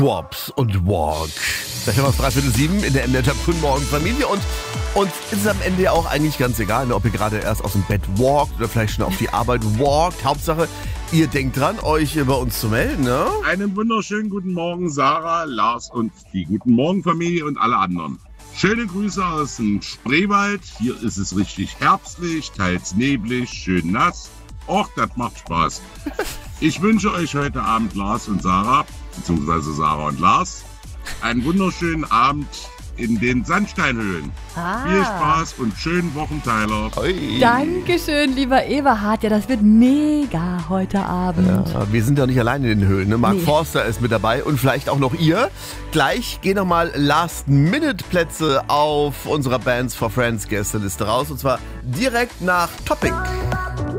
Wops und Walk. Da hören wir es 6:45 in der MDR Frühen Morgen Familie und ist es am Ende ja auch eigentlich ganz egal, ne, ob ihr gerade erst aus dem Bett walkt oder vielleicht schon auf die Arbeit walkt. Hauptsache, ihr denkt dran, euch bei uns zu melden, ne? Einen wunderschönen guten Morgen, Sarah, Lars und die Guten Morgen Familie und alle anderen. Schöne Grüße aus dem Spreewald. Hier ist es richtig herbstlich, teils neblig, schön nass. Och, das macht Spaß. Ich wünsche euch heute Abend, Lars und Sarah, beziehungsweise Sarah und Lars, einen wunderschönen Abend in den Sandsteinhöhlen. Viel Spaß und schönen Wochenteiler. Oi. Dankeschön, lieber Eberhard. Ja, das wird mega heute Abend. Ja, wir sind ja nicht allein in den Höhlen. Ne? Mark Nee. Forster ist mit dabei und vielleicht auch noch ihr. Gleich gehen nochmal Last-Minute-Plätze auf unserer Bands for Friends Gästeliste raus. Und zwar direkt nach Topping.